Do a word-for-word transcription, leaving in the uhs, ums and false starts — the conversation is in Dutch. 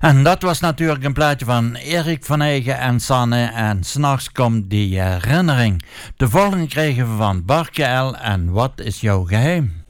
En dat was natuurlijk een plaatje van Erik van Eygen en Sanne en 'S'nachts komt die herinnering. De volgende kregen we van Bartje L. en Wat is jouw geheim?